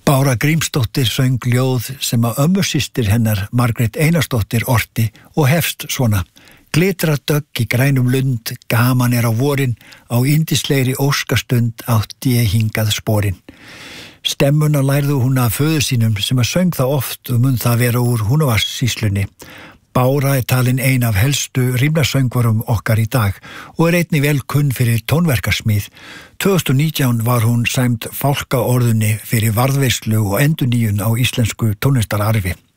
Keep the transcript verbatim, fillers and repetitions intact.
Bára Grímsdóttir söng ljóð sem að ömmusystir hennar Margrét Einarsdóttir orti og hefst svona: Glitra dögg í grænum lund, gaman er á vorin, á yndislegri óskastund átti ég hingað sporin. Stemmuna lærðu hún af föður sínum sem að söng það oft og mun það vera úr Húnavatnssýslunni. Bára er talin ein af helstu rímnasöngvarum okkar í dag og er einnig vel kunn fyrir tónverkarsmíð. tvö þúsund og nítján var hún sæmd fálkaorðunni fyrir varðveislu og endurnýjun á íslensku tónlistararfi.